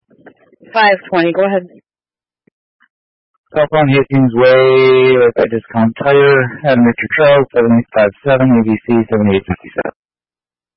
520, go ahead. South on Hastings Way, right by Discount Tire, Adam Richard Charles, 7857, ABC 7857.